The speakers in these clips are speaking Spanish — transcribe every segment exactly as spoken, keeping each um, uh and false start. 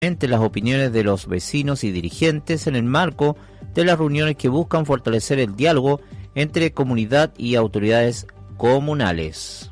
entre las opiniones de los vecinos y dirigentes en el marco de las reuniones que buscan fortalecer el diálogo entre comunidad y autoridades comunales.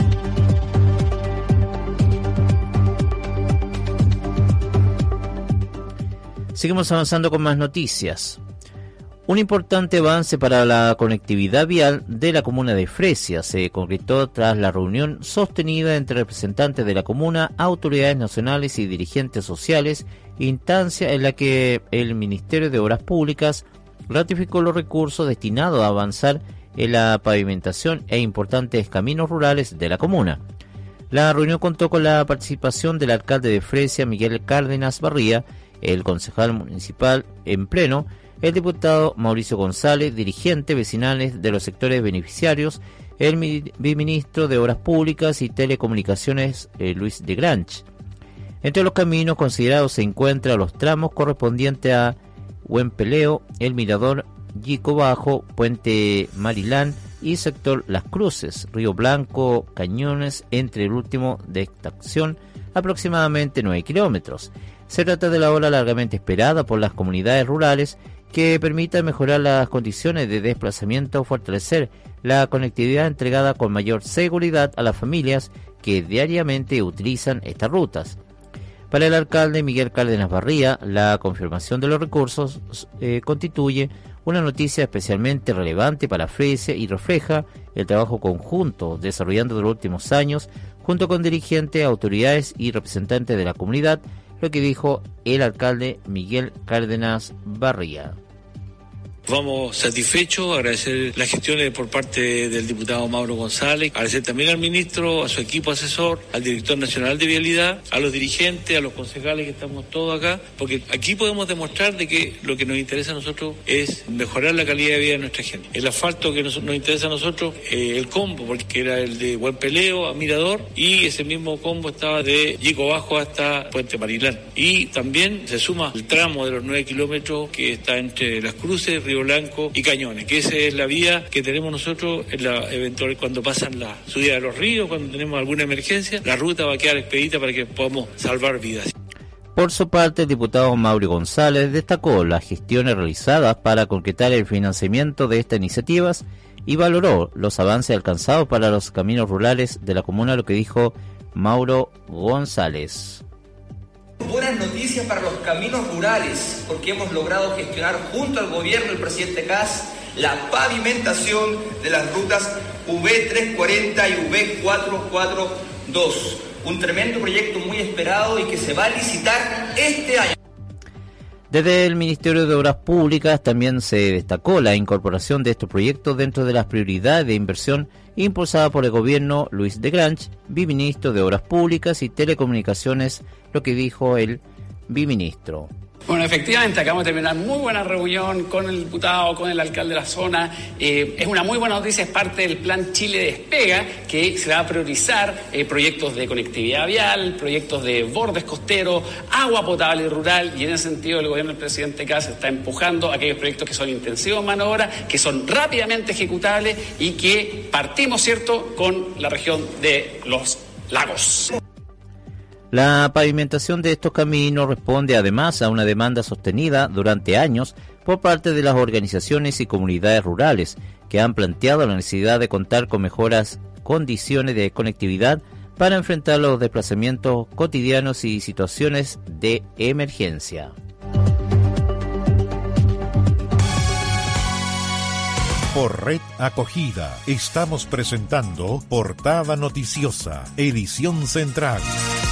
Seguimos avanzando con más noticias. Un importante avance para la conectividad vial de la comuna de Fresia se concretó tras la reunión sostenida entre representantes de la comuna, autoridades nacionales y dirigentes sociales, instancia en la que el Ministerio de Obras Públicas ratificó los recursos destinados a avanzar en la pavimentación e importantes caminos rurales de la comuna. La reunión contó con la participación del alcalde de Fresia, Miguel Cárdenas Barría, el concejal municipal en pleno, el diputado Mauricio González, dirigentes vecinales de los sectores beneficiarios, el viceministro de Obras Públicas y Telecomunicaciones, eh, Luis de Granch. Entre los caminos considerados se encuentran los tramos correspondientes a Huempeleo, El Mirador, Yico Bajo, Puente Marilán y sector Las Cruces, Río Blanco, Cañones, entre el último de extracción, aproximadamente nueve kilómetros. Se trata de la obra largamente esperada por las comunidades rurales que permita mejorar las condiciones de desplazamiento, fortalecer la conectividad entregada con mayor seguridad a las familias que diariamente utilizan estas rutas. Para el alcalde Miguel Cárdenas Barría, la confirmación de los recursos eh, constituye una noticia especialmente relevante para Fresia y refleja el trabajo conjunto desarrollando en los últimos años junto con dirigentes, autoridades y representantes de la comunidad, lo que dijo el alcalde Miguel Cárdenas Barría. Vamos satisfechos, agradecer las gestiones por parte del diputado Mauro González, agradecer también al ministro, a su equipo asesor, al director nacional de Vialidad, a los dirigentes, a los concejales que estamos todos acá, porque aquí podemos demostrar de que lo que nos interesa a nosotros es mejorar la calidad de vida de nuestra gente. El asfalto que nos, nos interesa a nosotros, eh, el combo, porque era el de Huempeleo a Mirador, y ese mismo combo estaba de Yico Bajo hasta Puente Marilán. Y también se suma el tramo de los nueve kilómetros que está entre Las Cruces, Río Blanco y Cañones, que esa es la vía que tenemos nosotros en la eventual cuando pasan la subida de los ríos, cuando tenemos alguna emergencia, la ruta va a quedar expedita para que podamos salvar vidas. Por su parte, el diputado Mauro González destacó las gestiones realizadas para concretar el financiamiento de estas iniciativas y valoró los avances alcanzados para los caminos rurales de la comuna, lo que dijo Mauro González. Buenas noticias para los caminos rurales, porque hemos logrado gestionar junto al gobierno del presidente Kast la pavimentación de las rutas V trescientos cuarenta y V cuatrocientos cuarenta y dos. Un tremendo proyecto muy esperado y que se va a licitar este año. Desde el Ministerio de Obras Públicas también se destacó la incorporación de estos proyectos dentro de las prioridades de inversión impulsada por el gobierno Luis de Granch, viceministro de Obras Públicas y Telecomunicaciones, lo que dijo el viceministro. Bueno, efectivamente, acabamos de terminar muy buena reunión con el diputado, con el alcalde de la zona. Eh, es una muy buena noticia, es parte del Plan Chile Despega, que se va a priorizar eh, proyectos de conectividad vial, proyectos de bordes costeros, agua potable rural, y en ese sentido el gobierno del presidente Kast está empujando aquellos proyectos que son intensivos en mano de obra, que son rápidamente ejecutables y que partimos, ¿cierto?, con la región de los lagos. La pavimentación de estos caminos responde además a una demanda sostenida durante años por parte de las organizaciones y comunidades rurales que han planteado la necesidad de contar con mejoras condiciones de conectividad para enfrentar los desplazamientos cotidianos y situaciones de emergencia. Por Red Acogida estamos presentando Portada Noticiosa, edición central.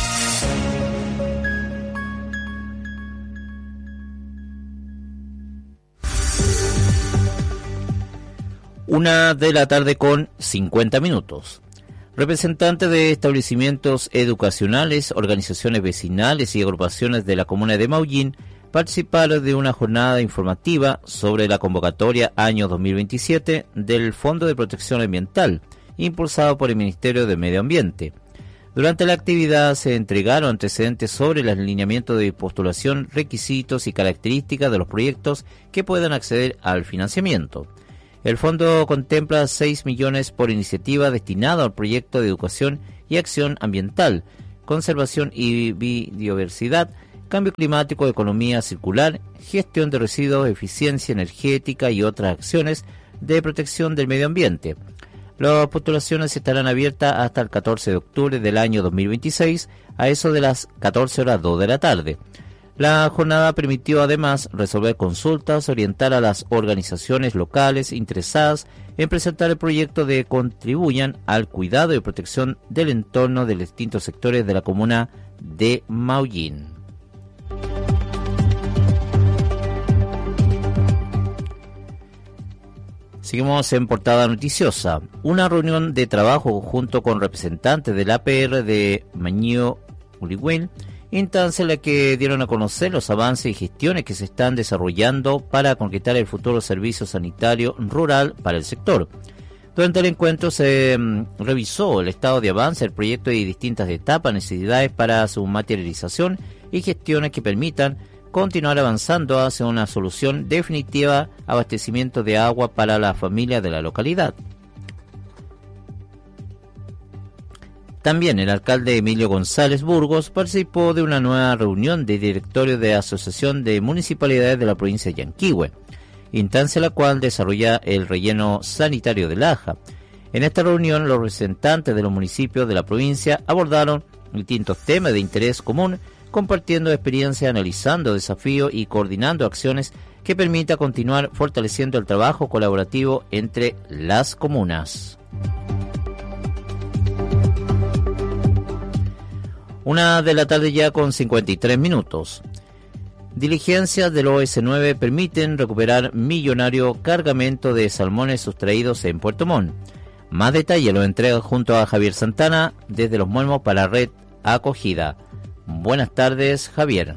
Una de la tarde con cincuenta minutos. Representantes de establecimientos educacionales, organizaciones vecinales y agrupaciones de la comuna de Maullín participaron de una jornada informativa sobre la convocatoria año dos mil veintisiete del Fondo de Protección Ambiental, impulsado por el Ministerio de Medio Ambiente. Durante la actividad se entregaron antecedentes sobre el alineamiento de postulación, requisitos y características de los proyectos que puedan acceder al financiamiento. El fondo contempla seis millones por iniciativa destinada al proyecto de educación y acción ambiental, conservación y biodiversidad, cambio climático, economía circular, gestión de residuos, eficiencia energética y otras acciones de protección del medio ambiente. Las postulaciones estarán abiertas hasta el catorce de octubre del año dos mil veintiséis, a eso de las catorce horas dos de la tarde. La jornada permitió además resolver consultas, orientar a las organizaciones locales interesadas en presentar el proyecto de contribuyan al cuidado y protección del entorno de distintos sectores de la comuna de Maullín. Seguimos en portada noticiosa. Una reunión de trabajo junto con representantes del A P R de Mañío Urihuel, instancia en la que dieron a conocer los avances y gestiones que se están desarrollando para concretar el futuro servicio sanitario rural para el sector. Durante el encuentro se um, revisó el estado de avance del proyecto y distintas etapas, necesidades para su materialización y gestiones que permitan continuar avanzando hacia una solución definitiva, abastecimiento de agua para las familias de la localidad. También el alcalde Emilio González Burgos participó de una nueva reunión de directorio de Asociación de Municipalidades de la provincia de Yanquihue, instancia la cual desarrolla el relleno sanitario de Laja. En esta reunión, los representantes de los municipios de la provincia abordaron distintos temas de interés común, compartiendo experiencias, analizando desafíos y coordinando acciones que permita continuar fortaleciendo el trabajo colaborativo entre las comunas. Una de la tarde ya con cincuenta y tres minutos. Diligencias del O S nueve permiten recuperar millonario cargamento de salmones sustraídos en Puerto Montt. Más detalle lo entrega junto a Javier Santana desde Los Muermos para Red Acogida. Buenas tardes, Javier.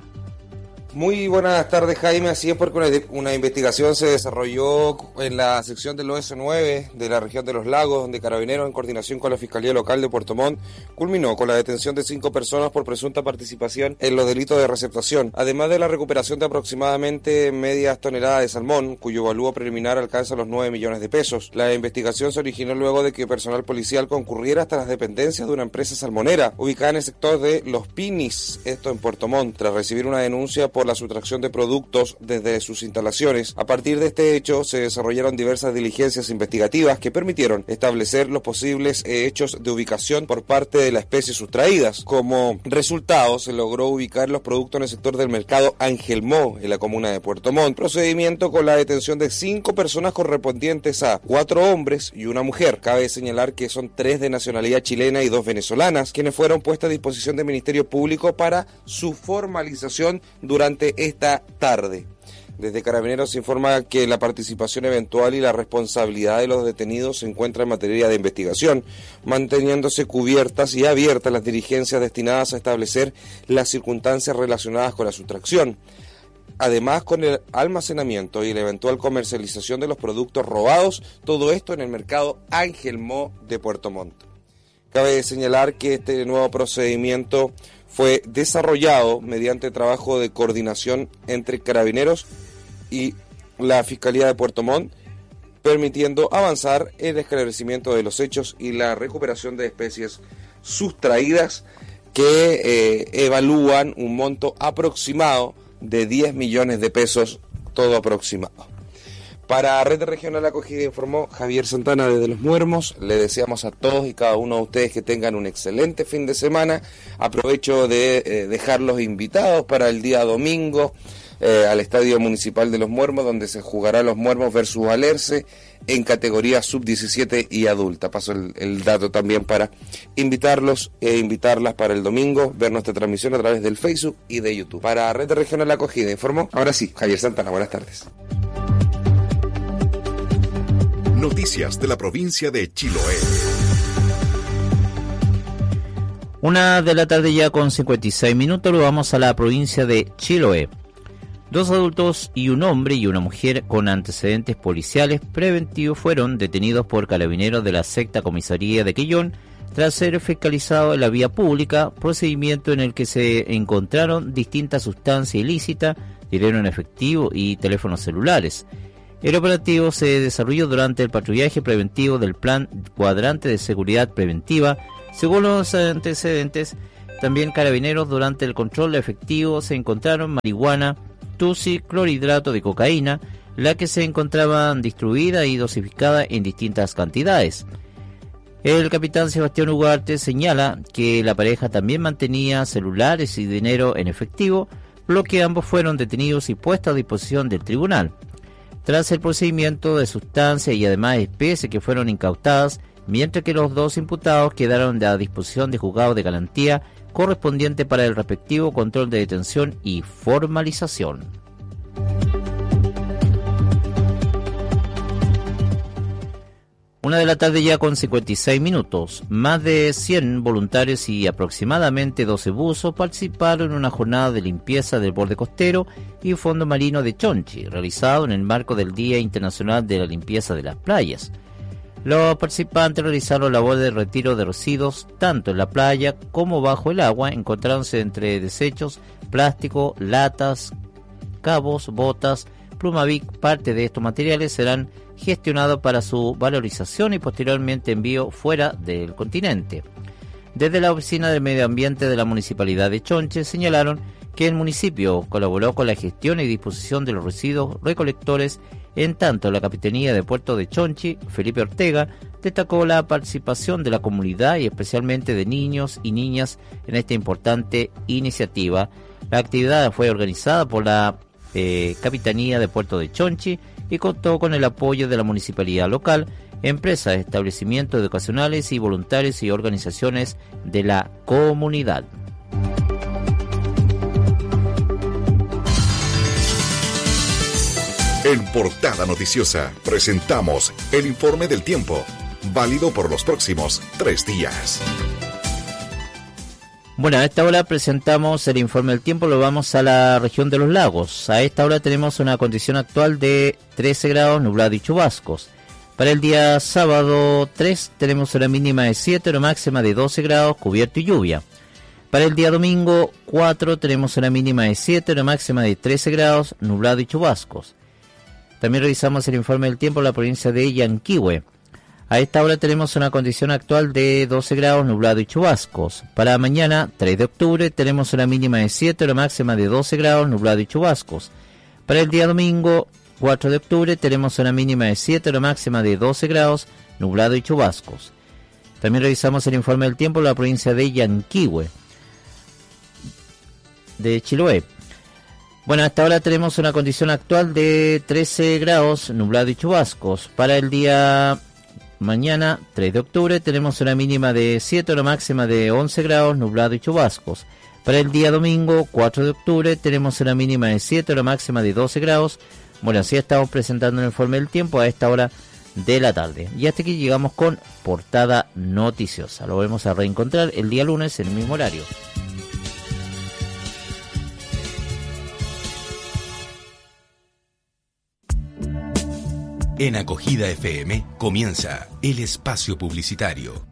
Muy buenas tardes, Jaime. Así es, porque una, una investigación se desarrolló en la sección del O S nueve de la región de Los Lagos, donde Carabineros, en coordinación con la Fiscalía Local de Puerto Montt, culminó con la detención de cinco personas por presunta participación en los delitos de receptación, además de la recuperación de aproximadamente medias toneladas de salmón, cuyo valúo preliminar alcanza los nueve millones de pesos. La investigación se originó luego de que personal policial concurriera hasta las dependencias de una empresa salmonera ubicada en el sector de Los Pinis, esto en Puerto Montt, tras recibir una denuncia por por la sustracción de productos desde sus instalaciones. A partir de este hecho se desarrollaron diversas diligencias investigativas que permitieron establecer los posibles hechos de ubicación por parte de la especie sustraídas. Como resultado, se logró ubicar los productos en el sector del mercado Ángel Mo, en la comuna de Puerto Montt, procedimiento con la detención de cinco personas correspondientes a cuatro hombres y una mujer. Cabe señalar que son tres de nacionalidad chilena y dos venezolanas, quienes fueron puestas a disposición del Ministerio Público para su formalización durante esta tarde. Desde Carabineros se informa que la participación eventual y la responsabilidad de los detenidos se encuentra en materia de investigación, manteniéndose cubiertas y abiertas las diligencias destinadas a establecer las circunstancias relacionadas con la sustracción. Además, con el almacenamiento y la eventual comercialización de los productos robados, todo esto en el mercado Ángel Mo de Puerto Montt. Cabe señalar que este nuevo procedimiento fue desarrollado mediante trabajo de coordinación entre Carabineros y la Fiscalía de Puerto Montt, permitiendo avanzar en el esclarecimiento de los hechos y la recuperación de especies sustraídas que eh, evalúan un monto aproximado de diez millones de pesos, todo aproximado. Para Red Regional Acogida informó Javier Santana desde Los Muermos. Le deseamos a todos y cada uno de ustedes que tengan un excelente fin de semana. Aprovecho de eh, dejarlos invitados para el día domingo eh, al Estadio Municipal de Los Muermos, donde se jugará Los Muermos versus Alerce en categoría sub diecisiete y adulta. Paso el, el dato también para invitarlos e invitarlas para el domingo, ver nuestra transmisión a través del Facebook y de YouTube. Para Red Regional Acogida informó, ahora sí, Javier Santana, buenas tardes. Noticias de la provincia de Chiloé. Una de la tarde ya con cincuenta y seis minutos, lo vamos a la provincia de Chiloé. Dos adultos y un hombre y una mujer con antecedentes policiales preventivos fueron detenidos por carabineros de la sexta comisaría de Quillón tras ser fiscalizados en la vía pública, procedimiento en el que se encontraron distintas sustancias ilícitas, dinero en efectivo y teléfonos celulares. El operativo se desarrolló durante el patrullaje preventivo del Plan Cuadrante de Seguridad Preventiva. Según los antecedentes, También Carabineros, durante el control efectivo se encontraron marihuana, tusi, clorhidrato de cocaína, la que se encontraba distribuida y dosificada en distintas cantidades. El capitán Sebastián Ugarte señala que la pareja también mantenía celulares y dinero en efectivo, por lo que ambos fueron detenidos y puestos a disposición del tribunal. Tras el procedimiento de sustancias y además especies que fueron incautadas, mientras que los dos imputados quedaron a disposición de juzgados de garantía correspondiente para el respectivo control de detención y formalización. Una de la tarde ya con cincuenta y seis minutos. Más de cien voluntarios y aproximadamente doce buzos participaron en una jornada de limpieza del borde costero y fondo marino de Chonchi, realizado en el marco del Día Internacional de la Limpieza de las Playas. Los participantes realizaron labor de retiro de residuos tanto en la playa como bajo el agua, encontrándose entre desechos, plástico, latas, cabos, botas, Plumavic. Parte de estos materiales serán gestionados para su valorización y posteriormente envío fuera del continente. Desde la Oficina de Medio Ambiente de la Municipalidad de Chonchi señalaron que el municipio colaboró con la gestión y disposición de los residuos recolectores. En tanto, la Capitanía de Puerto de Chonchi, Felipe Ortega, destacó la participación de la comunidad y especialmente de niños y niñas en esta importante iniciativa. La actividad fue organizada por la eh, Capitanía de Puerto de Chonchi y contó con el apoyo de la municipalidad local, empresas, establecimientos educacionales y voluntarios y organizaciones de la comunidad. En Portada Noticiosa presentamos el informe del tiempo, válido por los próximos tres días. Bueno, a esta hora presentamos el informe del tiempo, lo vamos a la región de los lagos. A esta hora tenemos una condición actual de trece grados, nublado y chubascos. Para el día sábado tres tenemos una mínima de siete, una máxima de doce grados, cubierto y lluvia. Para el día domingo cuatro tenemos una mínima de siete, una máxima de trece grados, nublado y chubascos. También revisamos el informe del tiempo en la provincia de Yanquihue. A esta hora tenemos una condición actual de doce grados, nublado y chubascos. Para mañana, tres de octubre, tenemos una mínima de siete, una máxima de doce grados, nublado y chubascos. Para el día domingo, cuatro de octubre, tenemos una mínima de siete, una máxima de doce grados, nublado y chubascos. También revisamos el informe del tiempo en la provincia de Yanquihue, de Chiloé. Bueno, hasta ahora tenemos una condición actual de trece grados, nublado y chubascos. Para el día mañana, tres de octubre, tenemos una mínima de siete, una máxima de once grados, nublado y chubascos. Para el día domingo, cuatro de octubre, tenemos una mínima de siete, una máxima de doce grados. Bueno, así estamos presentando el informe del tiempo a esta hora de la tarde. Y hasta aquí llegamos con Portada Noticiosa. Lo volvemos a reencontrar el día lunes en el mismo horario. En Acogida F M comienza el espacio publicitario.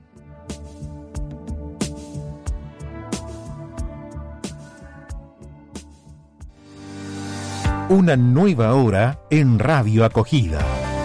Una nueva hora en Radio Acogida.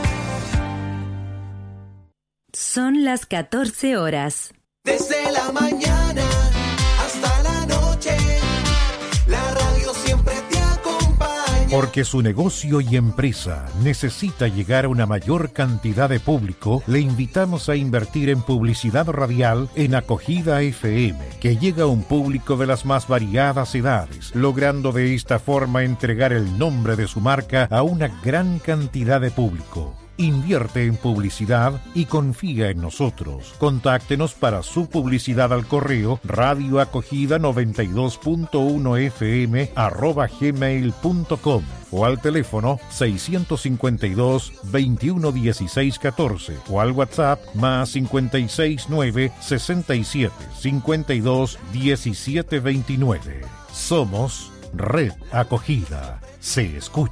Son las catorce horas. Desde la mañana hasta la noche, la radio siempre te acompaña. Porque su negocio y empresa necesita llegar a una mayor cantidad de público, le invitamos a invertir en publicidad radial en Acogida F M, que llega a un público de las más variadas edades, logrando de esta forma entregar el nombre de su marca a una gran cantidad de público. Invierte en publicidad y confía en nosotros. Contáctenos para su publicidad al correo radioacogida noventa y dos punto uno f m arroba gmail punto com o al teléfono seiscientos cincuenta y dos, veintiuno dieciséis catorce o al WhatsApp más cincuenta y seis nueve sesenta y siete cincuenta y dos diecisiete veintinueve. Somos Red Acogida. Se escucha.